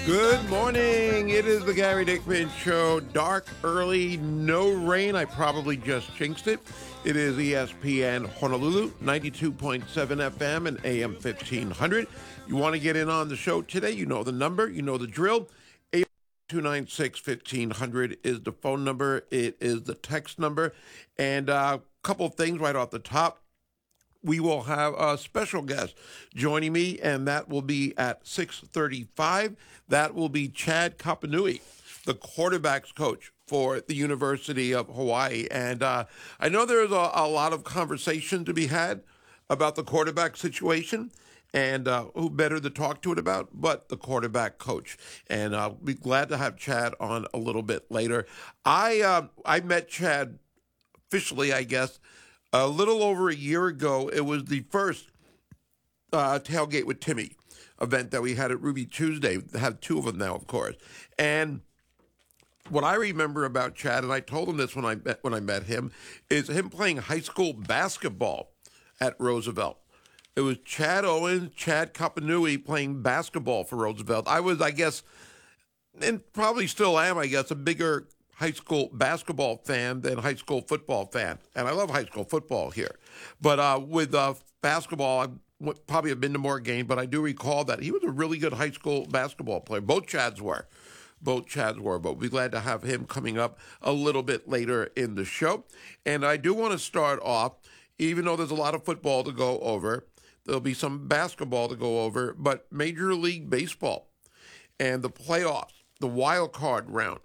Good morning. It is the Gary Dickman Show. Dark, early, no rain. I probably just jinxed it. It is ESPN Honolulu, 92.7 FM and AM 1500. You want to get in on the show today? You know the number. You know the drill. 296-1500 is the phone number. It is the text number. And a couple of things right off the top. We will have a special guest joining me, and that will be at 6:35. That will be Chad Kapanui, the quarterbacks coach for the University of Hawaii. And I know there's a lot of conversation to be had about the quarterback situation, and who better to talk to it about but the quarterback coach. And I'll be glad to have Chad on a little bit later. I met Chad officially, I guess, a little over a year ago. It was the first Tailgate with Timmy event that we had at Ruby Tuesday. They have two of them now, of course. And what I remember about Chad, and I told him this when I met him, is him playing high school basketball at Roosevelt. It was Chad Owens, Chad Kapanui playing basketball for Roosevelt. I was, I guess, and probably still am, I guess, a bigger high school basketball fan than high school football fan. And I love high school football here. But with basketball, I probably have been to more games, but I do recall that he was a really good high school basketball player. Both Chads were. But we'll be glad to have him coming up a little bit later in the show. And I do want to start off, even though there's a lot of football to go over, there'll be some basketball to go over, but Major League Baseball and the playoffs, the wild card round.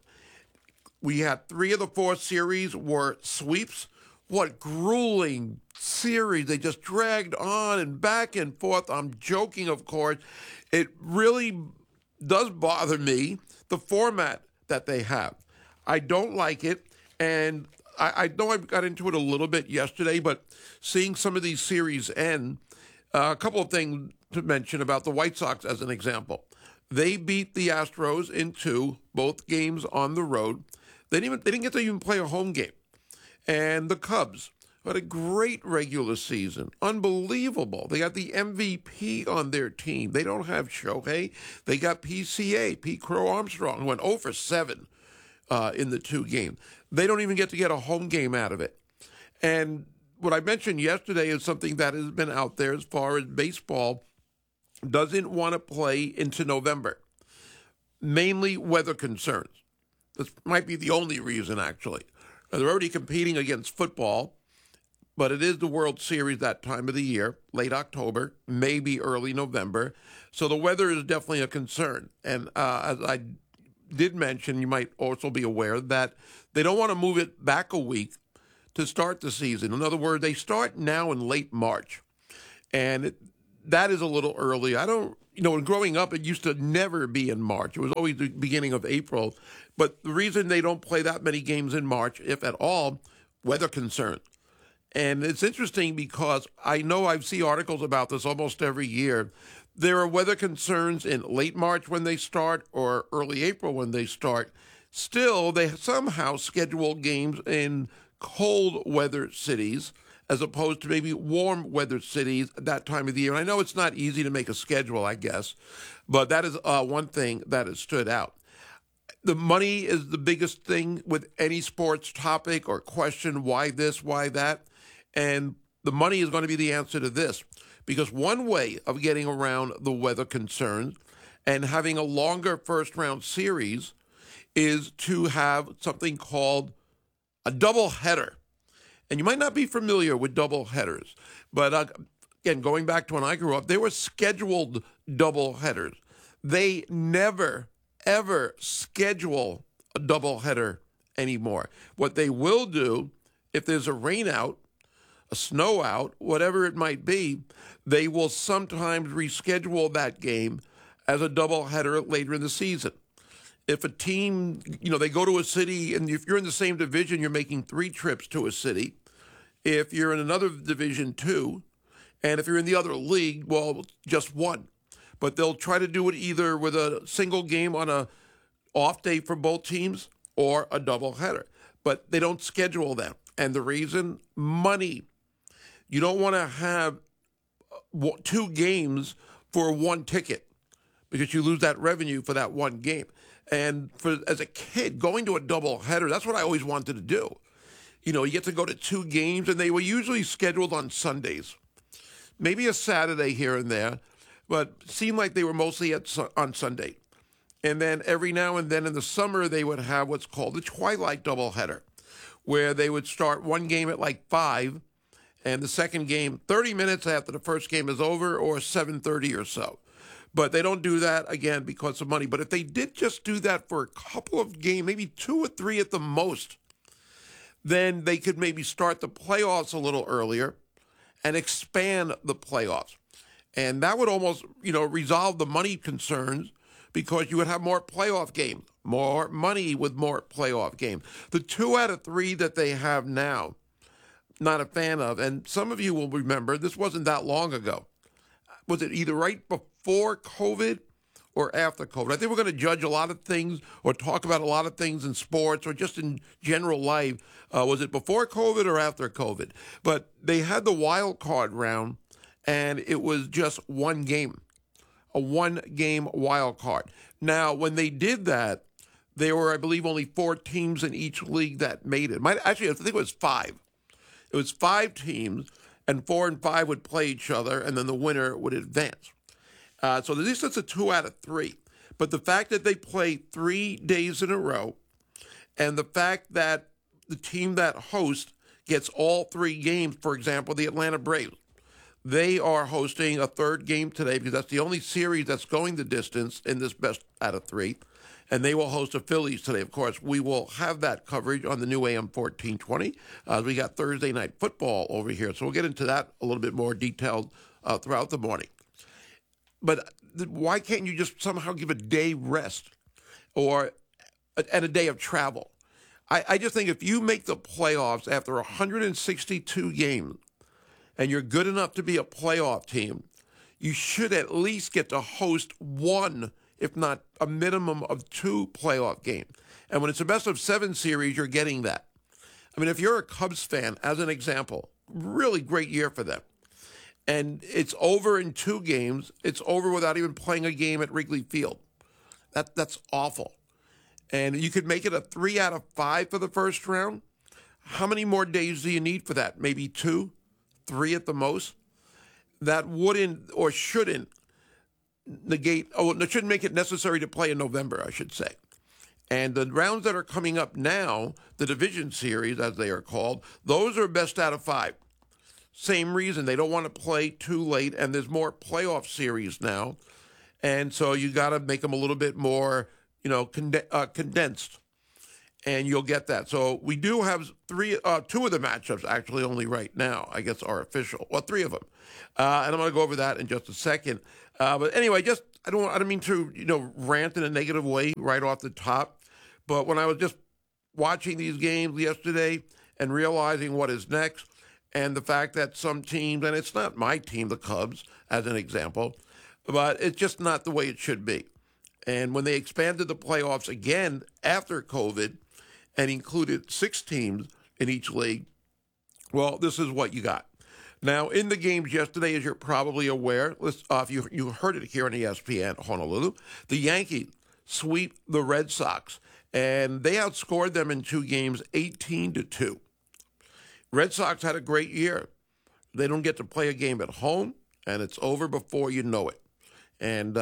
We had 3 of the 4 series were sweeps. What grueling series. They just dragged on and back and forth. I'm joking, of course. It really does bother me, the format that they have. I don't like it. And I know I got into it a little bit yesterday, but seeing some of these series end, a couple of things to mention about the White Sox as an example. They beat the Astros in 2, both games on the road. They didn't get to even play a home game. And the Cubs had a great regular season. Unbelievable. They got the MVP on their team. They don't have Shohei. They got PCA, Pete Crow Armstrong, who went 0 for 7 in the 2 games. They don't even get to get a home game out of it. And what I mentioned yesterday is something that has been out there as far as baseball doesn't want to play into November. Mainly weather concerns. This might be the only reason, actually. They're already competing against football, but it is the World Series that time of the year, late October, maybe early November. So the weather is definitely a concern. And as I did mention, you might also be aware that they don't want to move it back a week to start the season. In other words, they start now in late March. And that is a little early. When growing up, it used to never be in March. It was always the beginning of April. But the reason they don't play that many games in March, if at all, weather concerns. And it's interesting because I know I see articles about this almost every year. There are weather concerns in late March when they start or early April when they start. Still, they somehow schedule games in cold weather cities as opposed to maybe warm weather cities at that time of the year. And I know it's not easy to make a schedule, I guess, but that is one thing that has stood out. The money is the biggest thing with any sports topic or question, why this, why that? And the money is going to be the answer to this. Because one way of getting around the weather concerns and having a longer first-round series is to have something called a doubleheader. And you might not be familiar with doubleheaders, but again, going back to when I grew up, they were scheduled doubleheaders. They never, ever schedule a doubleheader anymore. What they will do, if there's a rain out, a snow out, whatever it might be, they will sometimes reschedule that game as a doubleheader later in the season. If a team, they go to a city, and if you're in the same division, you're making 3 trips to a city. If you're in another division, 2. And if you're in the other league, well, just 1. But they'll try to do it either with a single game on a off day for both teams or a doubleheader. But they don't schedule them. And the reason? Money. You don't want to have 2 games for 1 ticket. because you lose that revenue for that one game. And as a kid, going to a doubleheader, that's what I always wanted to do. You get to go to two games, and they were usually scheduled on Sundays. Maybe a Saturday here and there, but it seemed like they were mostly on Sunday. And then every now and then in the summer, they would have what's called the twilight doubleheader, where they would start one game at like 5, and the second game 30 minutes after the first game is over, or 7:30 or so. But they don't do that, again, because of money. But if they did just do that for a couple of games, maybe 2 or 3 at the most, then they could maybe start the playoffs a little earlier and expand the playoffs. And that would almost, resolve the money concerns, because you would have more playoff games, more money with more playoff games. The 2 out of 3 that they have now, not a fan of. And some of you will remember, this wasn't that long ago. Was it either right before COVID or after COVID? I think we're going to judge a lot of things or talk about a lot of things in sports or just in general life. Was it before COVID or after COVID? But they had the wild card round, and it was just one game, a one-game wild card. Now, when they did that, there were, I believe, only 4 teams in each league that made it. Actually, I think it was 5. It was 5 teams, and 4 and 5 would play each other, and then the winner would advance. So at least it's a 2 out of 3. But the fact that they play 3 days in a row, and the fact that the team that hosts gets all 3 games, for example, the Atlanta Braves, they are hosting a 3rd game today because that's the only series that's going the distance in this best out of 3. And they will host the Phillies today. Of course, we will have that coverage on the new AM 1420. We got Thursday night football over here. So we'll get into that a little bit more detailed throughout the morning. But why can't you just somehow give a day rest and a day of travel? I just think if you make the playoffs after 162 games and you're good enough to be a playoff team, you should at least get to host 1, if not a minimum of 2 playoff games. And when it's a best of 7 series, you're getting that. I mean, if you're a Cubs fan, as an example, really great year for them. And it's over in 2 games. It's over without even playing a game at Wrigley Field. That's awful. And you could make it a 3 out of 5 for the first round. How many more days do you need for that? Maybe 2, 3 at the most? That wouldn't or shouldn't it shouldn't make it necessary to play in November, I should say. And the rounds that are coming up now, the division series, as they are called, those are best out of 5. Same reason. They don't want to play too late, and there's more playoff series now. And so you got to make them a little bit more, condensed. And you'll get that. So we do have 2 of the matchups actually only right now, I guess, are official. Well, 3 of them. And I'm going to go over that in just a second. But anyway, I don't mean to, rant in a negative way right off the top. But when I was just watching these games yesterday and realizing what is next, and the fact that some teams, and it's not my team, the Cubs, as an example, but it's just not the way it should be. And when they expanded the playoffs again after COVID and included 6 teams in each league, well, this is what you got. Now, in the games yesterday, as you're probably aware, if you heard it here on ESPN Honolulu, the Yankees sweep the Red Sox, and they outscored them in 2 games, 18-2. Red Sox had a great year. They don't get to play a game at home, and it's over before you know it. And,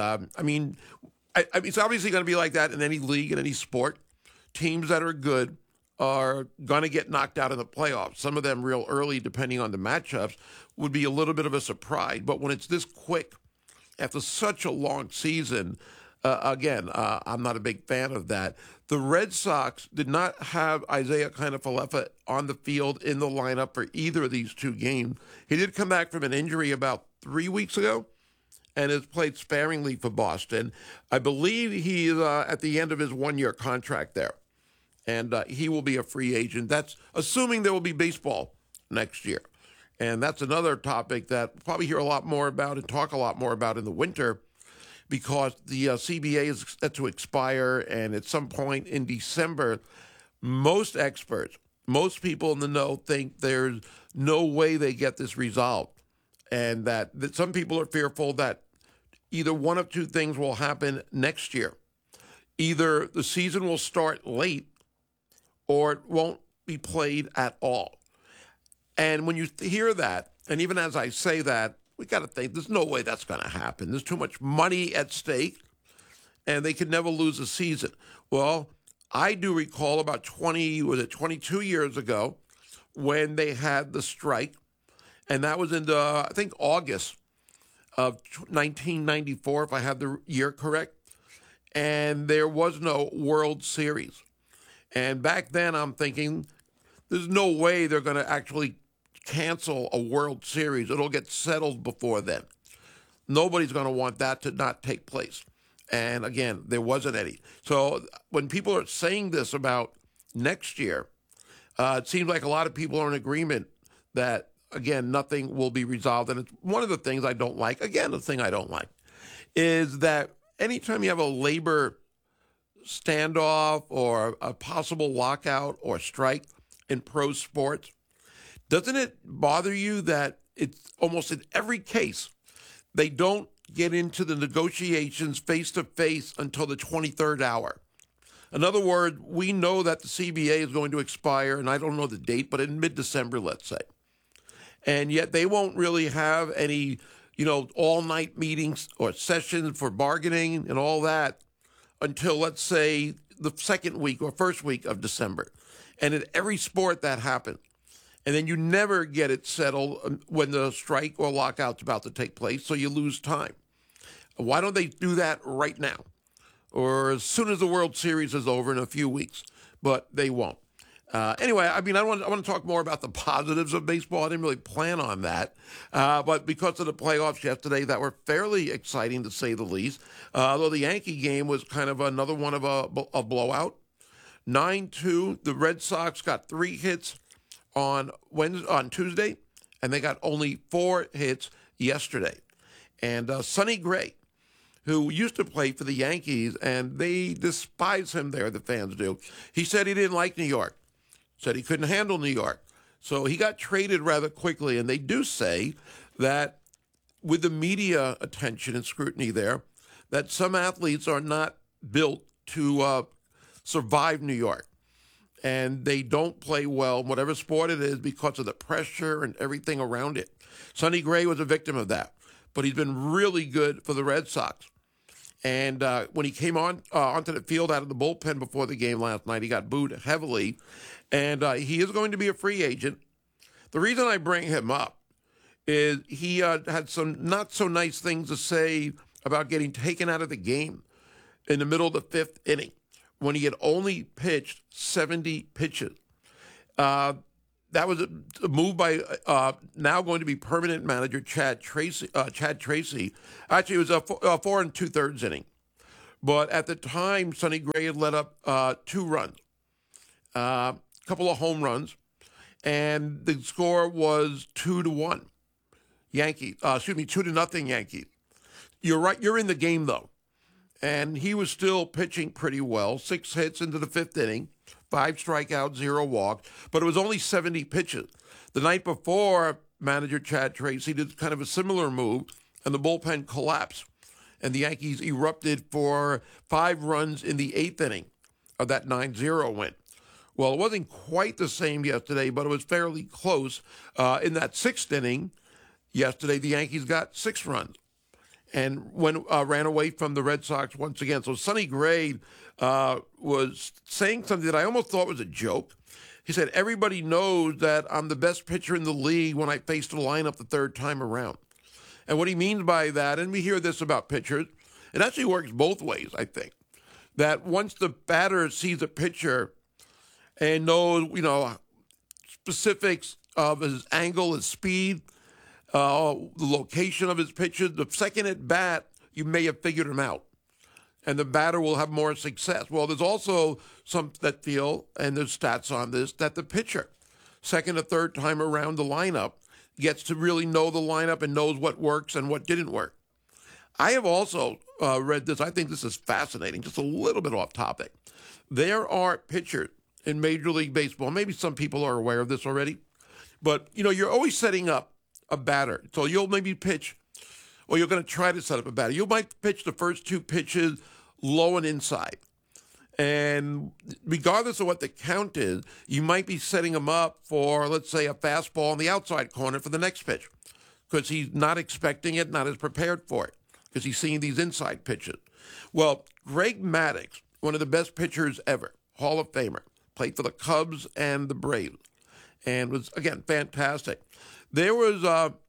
it's obviously going to be like that in any league, in any sport. Teams that are good are going to get knocked out in the playoffs. Some of them real early, depending on the matchups, would be a little bit of a surprise. But when it's this quick, after such a long season, I'm not a big fan of that. The Red Sox did not have Isaiah Kiner-Falefa on the field in the lineup for either of these 2 games. He did come back from an injury about 3 weeks ago and has played sparingly for Boston. I believe he's at the end of his 1-year contract there, and he will be a free agent. That's assuming there will be baseball next year. And that's another topic that we'll probably hear a lot more about and talk a lot more about in the winter, because the CBA is set to expire, and at some point in December, most experts, most people in the know think there's no way they get this resolved, and that some people are fearful that either one of two things will happen next year. Either the season will start late or it won't be played at all. And when you hear that, and even as I say that, we got to think there's no way that's going to happen. There's too much money at stake, and they could never lose a season. Well, I do recall about 22 years ago when they had the strike, and that was in I think August of 1994, if I have the year correct, and there was no World Series. And back then I'm thinking, there's no way they're going to actually cancel a World Series. It'll get settled before then. Nobody's going to want that to not take place. And again, there wasn't any. So when people are saying this about next year, it seems like a lot of people are in agreement that, again, nothing will be resolved. And it's one of the things I don't like. Again, the thing I don't like is that anytime you have a labor standoff or a possible lockout or strike in pro sports, doesn't it bother you that it's almost in every case they don't get into the negotiations face-to-face until the 23rd hour? In other words, we know that the CBA is going to expire, and I don't know the date, but in mid-December, let's say. And yet they won't really have any, all-night meetings or sessions for bargaining and all that until, let's say, the second week or first week of December. And in every sport that happens. And then you never get it settled when the strike or lockout's about to take place, so you lose time. Why don't they do that right now? Or as soon as the World Series is over in a few weeks, but they won't. Anyway, I want to talk more about the positives of baseball. I didn't really plan on that. But because of the playoffs yesterday that were fairly exciting, to say the least, although the Yankee game was kind of another one of a blowout. 9-2, the Red Sox got 3 hits on Tuesday, and they got only 4 hits yesterday. And Sonny Gray, who used to play for the Yankees, and they despise him there, the fans do. He said he didn't like New York, said he couldn't handle New York. So he got traded rather quickly, and they do say that with the media attention and scrutiny there, that some athletes are not built to survive New York. And they don't play well, whatever sport it is, because of the pressure and everything around it. Sonny Gray was a victim of that, but he's been really good for the Red Sox. And when he came onto the field out of the bullpen before the game last night, he got booed heavily, and he is going to be a free agent. The reason I bring him up is he had some not so nice things to say about getting taken out of the game in the middle of the 5th inning, when he had only pitched 70 pitches. That was a move by now going to be permanent manager Chad Tracy. Actually, it was a 4 2/3 inning. But at the time, Sonny Gray had let up 2 runs, a couple of home runs, and the score was 2-1 Yankees. 2-0 Yankees. You're right. You're in the game, though. And he was still pitching pretty well. 6 hits into the 5th inning, 5 strikeouts, 0 walks, but it was only 70 pitches. The night before, manager Chad Tracy did kind of a similar move, and the bullpen collapsed. And the Yankees erupted for 5 runs in the 8th inning of that 9-0 win. Well, it wasn't quite the same yesterday, but it was fairly close. In that 6th inning yesterday, the Yankees got 6 runs and ran away from the Red Sox once again. So Sonny Gray was saying something that I almost thought was a joke. He said, everybody knows that I'm the best pitcher in the league when I face the lineup the 3rd time around. And what he means by that, and we hear this about pitchers, it actually works both ways, I think, that once the batter sees a pitcher and knows, specifics of his angle, his speed, the location of his pitches, the second at bat, you may have figured him out, and the batter will have more success. Well, there's also some that feel, and there's stats on this, that the pitcher, 2nd or 3rd time around the lineup, gets to really know the lineup and knows what works and what didn't work. I have also read this. I think this is fascinating, just a little bit off topic. There are pitchers in Major League Baseball, maybe some people are aware of this already, but, you're always setting up a batter. So you'll maybe pitch, or you're going to try to set up a batter. You might pitch the first two pitches low and inside. And regardless of what the count is, you might be setting him up for, let's say, a fastball in the outside corner for the next pitch because he's not expecting it, not as prepared for it because he's seeing these inside pitches. Well, Greg Maddux, one of the best pitchers ever, Hall of Famer, played for the Cubs and the Braves, and was, again, fantastic. There was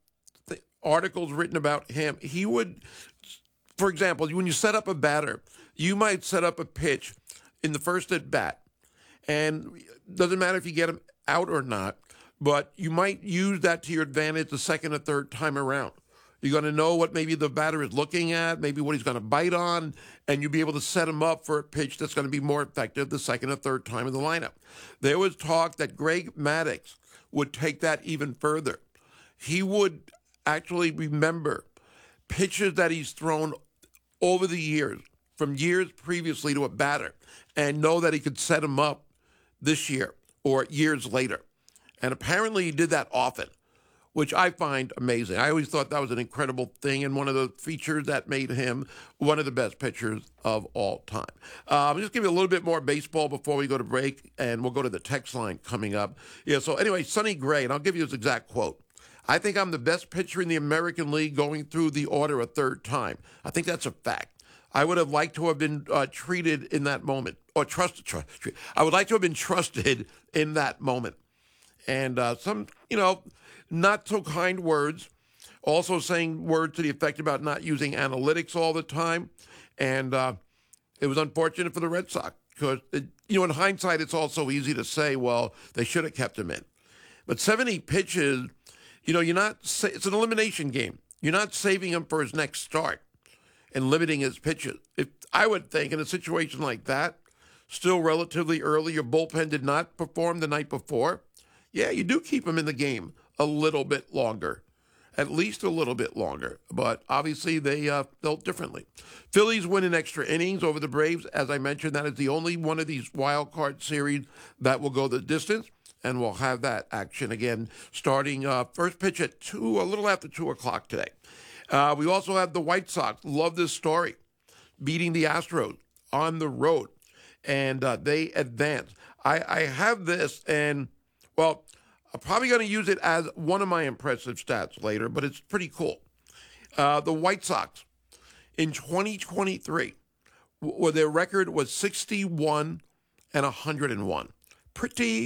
articles written about him. He would, for example, when you set up a batter, you might set up a pitch in the first at bat, and it doesn't matter if you get him out or not, but you might use that to your advantage the second or third time around. You're going to know what maybe the batter is looking at, maybe what he's going to bite on, and you'll be able to set him up for a pitch that's going to be more effective the second or third time in the lineup. There was talk that Greg Maddux would take that even further. He would actually remember pitches that he's thrown over the years, from years previously to a batter, and know that he could set him up this year or years later. And apparently he did that often, which I find amazing. I always thought that was an incredible thing and one of the features that made him one of the best pitchers of all time. I'll just give you a little bit more baseball before we go to break, and we'll go to the text line coming up. Yeah, so anyway, Sonny Gray, and I'll give you his exact quote. I think I'm the best pitcher in the American League going through the order a third time. I think that's a fact. I would have liked to have been treated in that moment, or trusted. I would like to have been trusted in that moment. And some, not so kind words, also saying words to the effect about not using analytics all the time. And it was unfortunate for the Red Sox because, in hindsight, it's also easy to say, well, they should have kept him in. But 70 pitches, it's an elimination game. You're not saving him for his next start and limiting his pitches. If I would think in a situation like that, still relatively early, your bullpen did not perform the night before, yeah, you do keep him in the game a little bit longer, at least a little bit longer. But obviously they felt differently. Phillies win in extra innings over the Braves. As I mentioned, that is the only one of these wild card series that will go the distance. And we'll have that action again starting first pitch at a little after 2 o'clock today. We also have the White Sox. Love this story. Beating the Astros on the road. And they advance. I have this, and, well, I'm probably going to use it as one of my impressive stats later, but it's pretty cool. The White Sox, in 2023, their record was 61 and 101. Pretty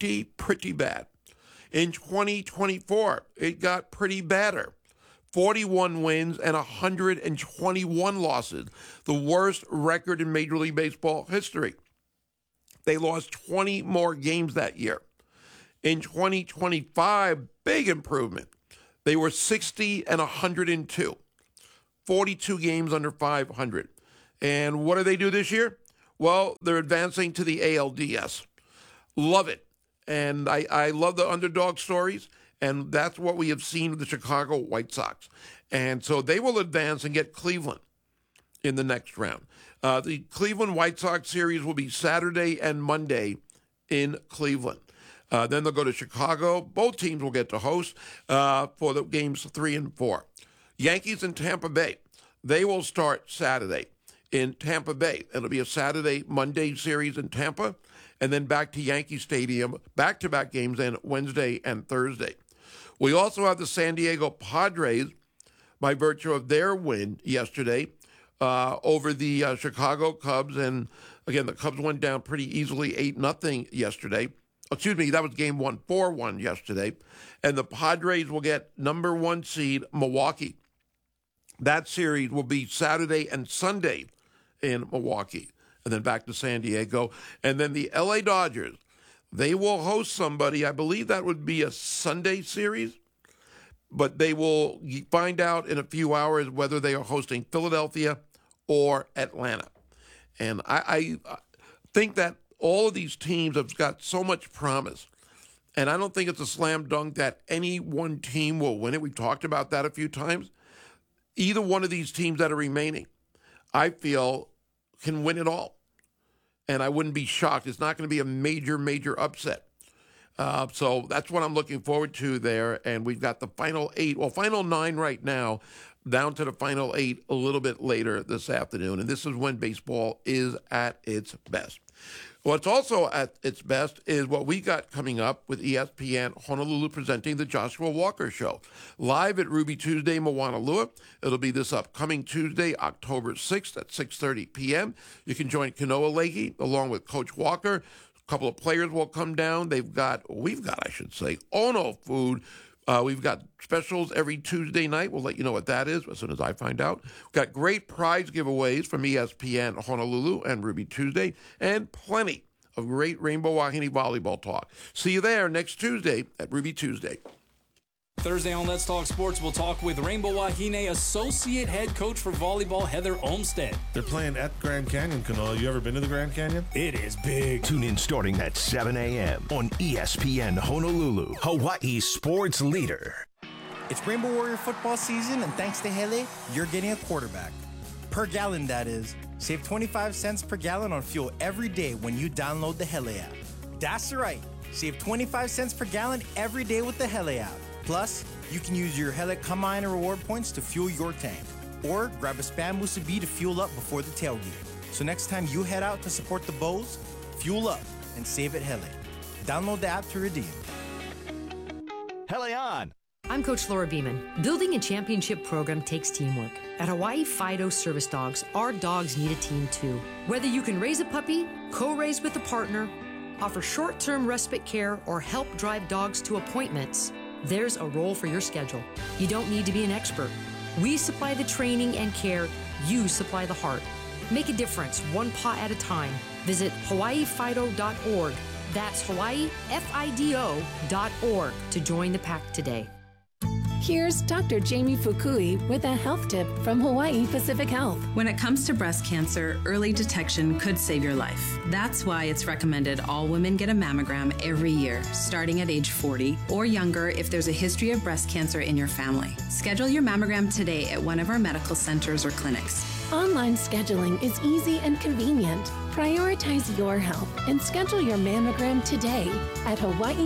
bad. In 2024, it got pretty badder. 41 wins and 121 losses, the worst record in Major League Baseball history. They lost 20 more games that year. In 2025, big improvement. They were 60 and 102, 42 games under 500. And what do they do this year? Well, they're advancing to the ALDS. Love it. And I love the underdog stories. And that's what we have seen with the Chicago White Sox. And so they will advance and get Cleveland in the next round. The Cleveland White Sox series will be Saturday and Monday in Cleveland. Then they'll go to Chicago. Both teams will get to host for the games 3 and 4. Yankees and Tampa Bay. They will start Saturday in Tampa Bay. It'll be a Saturday-Monday series in Tampa, and then back to Yankee Stadium, back-to-back games on Wednesday and Thursday. We also have the San Diego Padres, by virtue of their win yesterday over the Chicago Cubs. And, again, the Cubs went down pretty easily, 8-0 yesterday. Excuse me, that was game 1, 4-1 yesterday. And the Padres will get number 1 seed Milwaukee. That series will be Saturday and Sunday in Milwaukee, and then back to San Diego. And then the LA Dodgers, they will host somebody. I believe that would be a Sunday series, but they will find out in a few hours whether they are hosting Philadelphia or Atlanta. And I think that all of these teams have got so much promise. And I don't think it's a slam dunk that any one team will win it. We've talked about that a few times. Either one of these teams that are remaining, I feel, can win it all. And I wouldn't be shocked. It's not going to be a major upset. So that's what I'm looking forward to there. And we've got the final 8, well, final 9 right now. down to the final 8 a little bit later this afternoon. And this is when baseball is at its best. What's also at its best is what we got coming up with ESPN Honolulu presenting the Joshua Walker Show. Live at Ruby Tuesday, Moanalua. It'll be this upcoming Tuesday, October 6th at 6:30 p.m. You can join Kanoa Leahy along with Coach Walker. A couple of players will come down. We've got Ono food. We've got specials every Tuesday night. We'll let you know what that is as soon as I find out. We've got great prize giveaways from ESPN Honolulu and Ruby Tuesday, and plenty of great Rainbow Wahine volleyball talk. See you there next Tuesday at Ruby Tuesday. Thursday on Let's Talk Sports, we'll talk with Rainbow Wahine Associate Head Coach for Volleyball, Heather Olmstead. They're playing at Grand Canyon, Kanoa. You ever been to the Grand Canyon? It is big. Tune in starting at 7 a.m. on ESPN Honolulu, Hawaii's sports leader. It's Rainbow Warrior football season, and thanks to Hele, you're getting a quarterback. Per gallon, that is. Save 25 cents per gallon on fuel every day when you download the Hele app. That's right. Save 25 cents per gallon every day with the Hele app. Plus, you can use your Hele Kama'aina reward points to fuel your tank. Or grab a Spam Musubi to fuel up before the tailgate. So next time you head out to support the Bows, fuel up and save at Hele. Download the app to redeem. Hele on! I'm Coach Laura Beeman. Building a championship program takes teamwork. At Hawaii Fido Service Dogs, our dogs need a team too. Whether you can raise a puppy, co-raise with a partner, offer short-term respite care, or help drive dogs to appointments, there's a role for your schedule. You don't need to be an expert. We supply the training and care. You supply the heart. Make a difference, one paw at a time. Visit hawaiifido.org. That's hawaiifido.org to join the pack today. Here's Dr. Jamie Fukui with a health tip from Hawaii Pacific Health. When it comes to breast cancer, early detection could save your life. That's why it's recommended all women get a mammogram every year, starting at age 40 or younger if there's a history of breast cancer in your family. Schedule your mammogram today at one of our medical centers or clinics. Online scheduling is easy and convenient. Prioritize your health and schedule your mammogram today at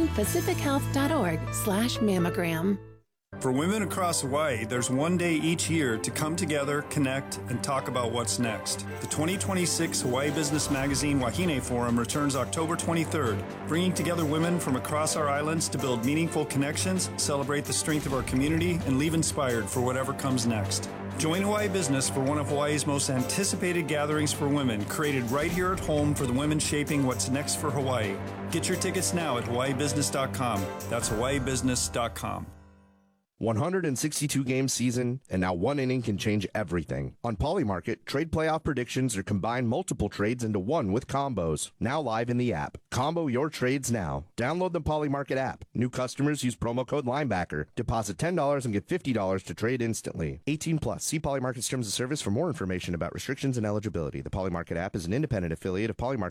hawaiipacifichealth.org/mammogram. For women across Hawaii, there's one day each year to come together, connect, and talk about what's next. The 2026 Hawaii Business Magazine Wahine Forum returns October 23rd, bringing together women from across our islands to build meaningful connections, celebrate the strength of our community, and leave inspired for whatever comes next. Join Hawaii Business for one of Hawaii's most anticipated gatherings for women, created right here at home for the women shaping what's next for Hawaii. Get your tickets now at hawaiibusiness.com. That's hawaiibusiness.com. 162-game season, and now one inning can change everything. On Polymarket, trade playoff predictions are combined multiple trades into one with combos. Now live in the app. Combo your trades now. Download the Polymarket app. New customers use promo code Linebacker. Deposit $10 and get $50 to trade instantly. 18 plus. See Polymarket's terms of service for more information about restrictions and eligibility. The Polymarket app is an independent affiliate of Polymarket